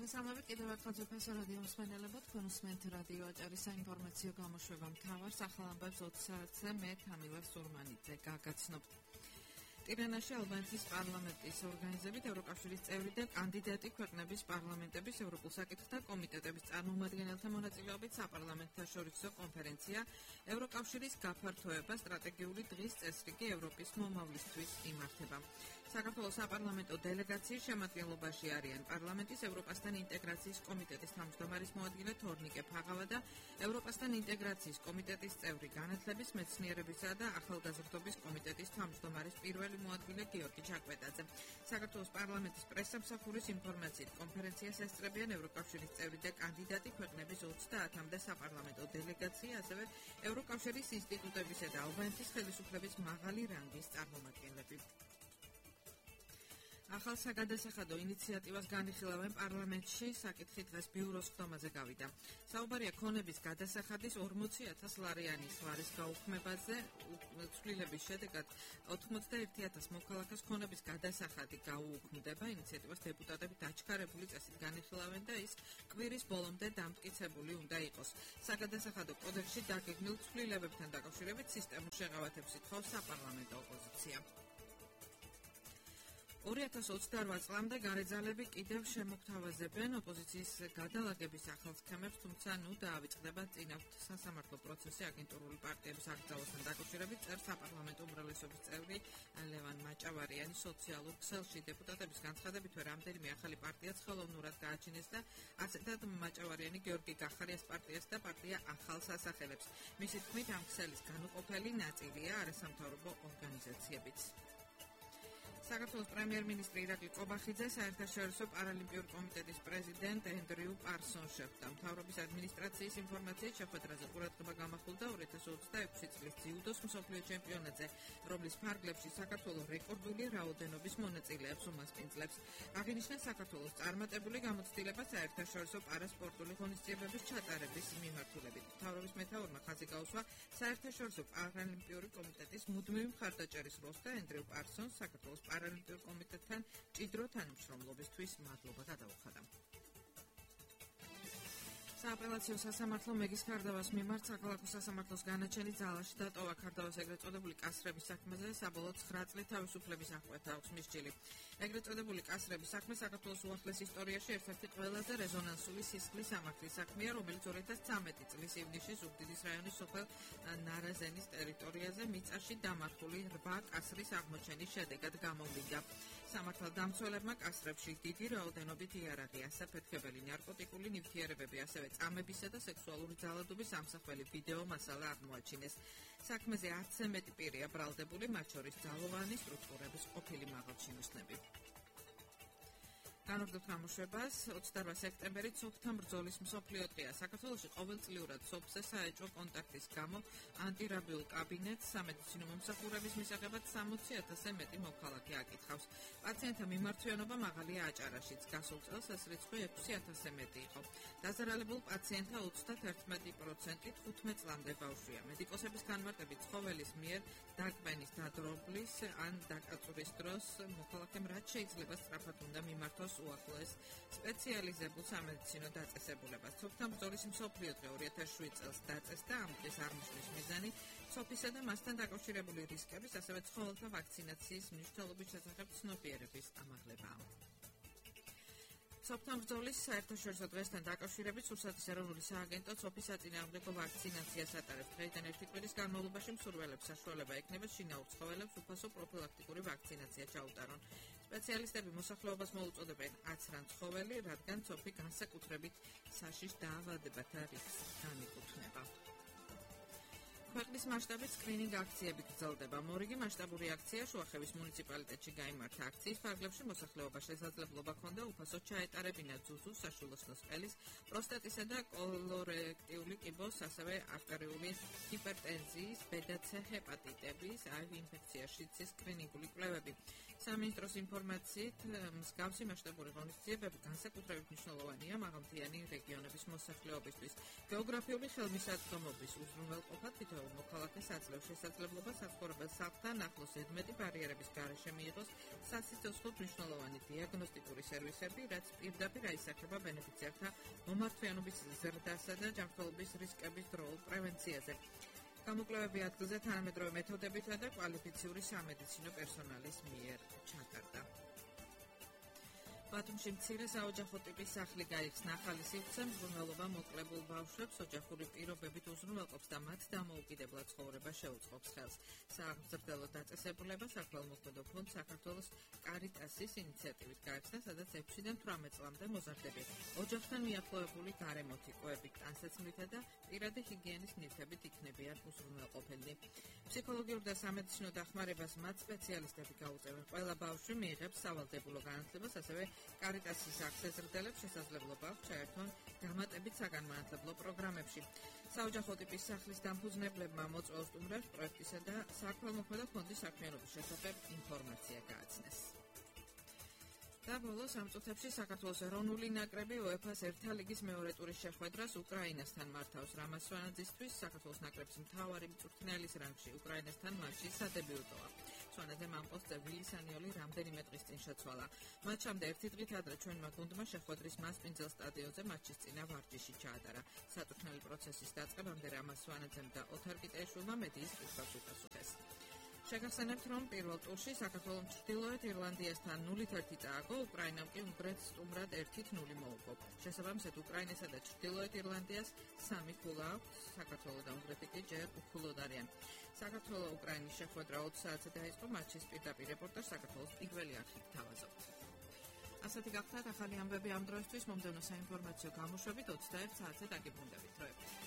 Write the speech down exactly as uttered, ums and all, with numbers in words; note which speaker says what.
Speaker 1: მოგესალმებით კიდევ ერთხელ ზეფესო რადიო მსმენელებო, თქვენ უსმენთ რადიო აჭარის საინფორმაციო გამოშვება მთავარ ახალ ამბებს ოცი საათზე მე თამილე სურმანიძე გაგაცნობთ. ტირენაში ალბანეთის პარლამენტის ორგანიზებით ევროკავშირის წევრი და კანდიდატი ქვეყნების პარლამენტების ევროპულ საკითხთა კომიტეტების წარმომადგენელთა მონაწილეობით საპარლამენტთაშორისო კონფერენცია ევროკავშირის გაფართოება სტრატეგიული დღის წესრიგი ევროპის მომავლისთვის იმართება. საქართველოს საპარლამენტო დელეგაციის შემადგენლობაში არიან პარლამენტის ევროპასთან ინტეგრაციის კომიტეტის თავმჯდომარის მოადგილე თორნიკე ფაღავა და ევროპასთან ინტეგრაციის კომიტეტის წევრი განათლების, მეცნიერებისა და ახალგაზრდობის კომიტეტის თავმჯდომარის პირველი მოადგილე გიორგი ჩაკვეტაძე. საქართველოს პარლამენტის პრესსამსახურის ინფორმაციით კონფერენციას ესწრებიან ევროკავშირის წევრი და კანდიდატი ქვეყნების ოცდაათამდე საპარლამენტო დელეგაცია, ასევე ევროკავშირის ინსტიტუტებისა და ალბანეთის ხელისუფლების მაღალი რანგის წარმომადგენლები. ახალ საგადასახადო ინიციატივას განიხილავენ პარლამენტში საკითხი დღეს ბიუროს ხდომაზე გავიდა. საუბარია ქონების გადასახადის ორმოცი ათას ლარიანის ვარის გაუქმებაზე. ცვლილების შედეგად ოთხმოცდაერთი ათას მოქალაქეს ქონების გადასახადი გაუუქმდება. ინიციატივას დეპუტატები დაჩქარებული წესით განიხილავენ და ის კვირის ბოლომდე დამტკიცებული უნდა იყოს. საგადასახადო კოდექსში დაგეგმილ ცვლილებებთან დაკავშირებით სისტემურ შეღავათებს ითხოვს საპარლამენტო ოპოზიცია. ორი ათას ოცდაორ წლამდე გარეძალები კიდევ შემოგთავაზებენ ოპოზიციის გადალაგების ახალ სქემებს, თუმცა ნუ დაავიწყდება წინავთ სასამართლო პროცესი აგენტურული პარტიების აკრძალვასთან დაკავშირებით, წერს საპარლამენტო უმრავლესობის წევრი ლევან მაჭავარიანი სოციალურ ქსელში. დეპუტატების განცხადებით რამდენიმე ახალი პარტიაც ხელოვნურად გააჩინეს და ასეთად მაჭავარიანი გიორგი გახარიას პარტიას და პარტია ახალ სასახელებს. მისი თქმით, ამ ქსელის განუყოფელი ნაწილია არასამთავრობო ორგანიზაციებიც. საქართველოს პრემიერ-მინისტრი ირაკლი ყობახიძე საერთაშორისო პარალიმპიური კომიტეტის პრეზიდენტ ენდრიუ პარსონს შეხვდა. მთავრობის ადმინისტრაციის ინფორმაციით შეხვედრაზე ყურადღება გამახვილდა ორი ათას ოცდაექვსი წლის ძიუდოს მსოფლიო ჩემპიონატზე, რომლის ფარგლებში საქართველოს რეკორდული რაოდენობის მონაწილეებს უმასპინძლებს. აღინიშნა საქართველოს წარმატებული გამოცდილება საერთაშორისო პარასპორტული ღონისძიებების ჩატარების მიმართულებით. მთავრობის მეთაურმა ხაზი გაუსვა საერთაშორისო პარალიმპიური კომიტეტის მუდმივი მხარდაჭერის როლს და ენდრიუ პარსონს საქართველოს პარალიმპიურ კომიტეტთან ჭიდრო თანამშრომლობისთვის მადლობა გადაუხადა. სააპელაციო სასამართლო მეგის ქარდავას მიმართ საქალაქო სასამართლოს განაჩენი ძალაში დატოვა. ქარდავას ეგრეთ წოდებული კასრების საქმეზე საბოლოოდ ცხრა წლით თავისუფლების აღკვეთა აქვს მისჯილი. ეგრეთ წოდებული კასრების საქმე საქართველოს უახლეს ისტორიაში ერთ-ერთი ყველაზე რეზონანსული სისხლის სამართლის საქმეა, რომელიც ორი ათას ცხრამეტი წლის ივნისში ზუგდიდის რაიონის სოფელ ნარაზენის ტერიტორიაზე მიწაში დამარხული რვა კასრის აღმოჩენის შედეგად გამოვლინდა. სამართალდამცველებმა კასრებში დიდი რაოდენობით იარაღი, ასაფეთქებელი, ნარკოტიკული ნივთიერებები, ასევე წამებისა და სექსუალური ძალადობის ამსახველი ვიდეო მასალა აღმოაჩინეს. საქმეზე ათზე მეტი პირია ბრალდებული, მათ შორის ძალოვანი სტრუქტურების ყოფილი მაღალჩინოსნები. განვაგრძობთ გამოშვებას. ოცდაორ სექტემბერი სოფთა ბრძოლის მსოფლიო დღეა. საქართველოში ყოველწლიურად სოფზე საეჭვო კონტაქტის გამო ანტირაბიულ კაბინეტს სამედიცინო მომსახურების მისაღებად სამოცი ათასზე მეტი მოქალაქე აკითხავს. პაციენტთა მიმართვიანობა მაღალია აჭარაშიც. გასულ წელს ეს რიცხვი ექვსი ათასზე მეტი იყო. დაზარალებულ პაციენტთა ოცდაერთმეტი პროცენტი თხუთმეტ წლამდე ბავშვია. მედიკოსების განმარტებით ცხოველის მიერ დაკბენის დადრობლის ან დაკაწურის დროს მოქალაქემ რაც შეიძლება სწრაფად უნდა მიმართოს უახლოეს სპეციალიზებულ სამედიცინო დაწესებულებას. სოფთა ბრძოლის მსოფლიო დღე ორი ათას შვიდ წელს დაწესდა. ამ დღეს აღნიშნვის მიზანი სოფისა და მასთან დაკავშირებული რისკების, ასევე ცხოველთა ვაქცინაციის მნიშვნელობის შესახებ ცნობიერების ამაღლებაა. სოფთა ბრძოლის საერთაშორისო დღესთან დაკავშირებით სურსათის ეროვნული სააგენტო სოფის საწინააღმდეგო ვაქცინაციას ატარებს. დღეიდან ერთი კვირის განმავლობაში მსურველებს საშუალება ექნება შინაურ ცხოველებს უფასო პროფილაქტიკური ვაქცინაცია ჩაუტარონ. სპეციალისტები მოსახლეობას მოუწოდებენ აცრან ცხოველი, რადგან სოფი განსაკუთრებით საშიშ დაავადებათა რისკს განეკუთვნება. ქვეყნის მასშტაბით სკრინინგ აქციები გრძელდება. მორიგი მასშტაბური აქცია შუახევის მუნიციპალიტეტში გაიმართა. აქციის ფარგლებში მოსახლეობა შესაძლებლობა ჰქონდა უფასოდ ჩაეტარებინა ძუძუს, საშვილოსნოს ყელის, პროსტატისა და კოლორექტიული კიბოს, ასევე არტერიული ჰიპერტენზიის, ბედაცე ჰეპატიტების, აივ ინფექცია, შიდსის სკრინინგული კვლევები. სამინისტროს ინფორმაციით, მსგავსი მასშტაბური ღონისძიებები განსაკუთრებით მნიშვნელოვანია მაღალმთიანი რეგიონების მოსახლეობისთვის. გეოგრაფიული ხელმისაწვდომობის უზრუნველყოფა თითოეულ მიღწეულ მოქალაქეს აძლევს შესაძლებლობა საცხოვრებელ სახლთან ახლოს ზედმეტი ბარიერების გარეშე მიიღოს სასიცოცხლო მნიშვნელოვანი დიაგნოსტიკური სერვისები, რაც პირდაპირ აისახება ბენეფიციართა მომართვიანობის ზრდასა და ჯანმრთელობის რისკების დროულ პრევენციაზე. გამოკვლევები ადგილზე თანამედროვე მეთოდებითა და კვალიფიციური სამედიცინო პერსონალის მიერ ჩატარდა. ბათუმში მცირე საოჯახო ტიპის სახლი გაიხსნა. ახალი სივრცე მზრუნველობა მოკლებულ ბავშვებს ოჯახური პირობებით უზრუნველყოფს და მათ დამოუკიდებლად ცხოვრება შეუწყობს ხელს. სააღმზრდელო დაწესებულება საქველმოქმედო ფონდ საქართველოს კარიტასის ინიციატივით გაიხსნა, სადაც ექვსიდან თვრამეტ წლამდე მოზარდები ოჯახთან მიახლოებული გარემოთი, კვებით, ტანსაცმლითა და პირადი ჰიგიენის ნივთებით იქნებიან უზრუნველყოფილნი. ფსიქოლოგიურ და სამედიცინო დახმარებას მათ სპეციალისტები გაუწევენ. ყველა ბავშვი მიიღებს სავალდებულო განათლებას, ასევე კარიტასის აღზრდელებს შესაძლებლობა აქვს ჩაერთონ დამატებით საგანმანათლებლო პროგრამებში. საოჯახო ტიპის სახლის დამფუძნებლებმა მოწვეულ სტუმრებს პროექტისა და საქველმოქმედო ფონდის საქმიანობის შესახებ ინფორმაცია გააცნეს. და ბოლოს ამ წუთებში საქართველოს ეროვნული ნაკრები უეფა-ს ერთა ლიგის მეორე ტურის შეხვედრას უკრაინასთან მართავს. რამაზ სვანაძისთვის საქართველოს ნაკრების მთავარი მწვრთნელის რანგში უკრაინასთან მატჩი სადებიუტოა. სვანაძემ ამ პოსტზე ვილი სანიოლი რამდენიმე დღის წინ შეცვალა. მატჩამდე ერთი დღით ადრე ჩვენმა გუნდმა შეხვედრის მასპინძელ სტადიონზე მატჩის წინა ვარჯიში ჩაატარა. საწვრთნელი პროცესის დაწყებამდე რამაზ სვანაძემ და ოთარ კიტეიშვილმა მედიის კითხვებს უპასუხეს. შეგახსენებთ, რომ პირველ ტურში საქართველოს ჩრდილოეთ ირლანდიასთან ნულით ერთი წააგო, უკრაინამ კი უნგრეთს სტუმრად ერთით ნული მოუგო. შესაბამისად, უკრაინასა და ჩრდილოეთ ირლანდიას სამი ქულა აქვს, საქართველოს და უნგრეთი კი ჯერ უქულოდ არიან. საქართველოს-უკრაინის შეხვედრა ოცი საათზე დაიწყო, მატჩის პირდაპირ რეპორტაჟს საქართველოს პირველი არხით თავაზობთ. ასეთი გახლდათ ახალი ამბები ამ დროისთვის, მომდევნო საინფორმაციო გამოშვებით ოცდაერთ საათზე დაგიბრუნდებით.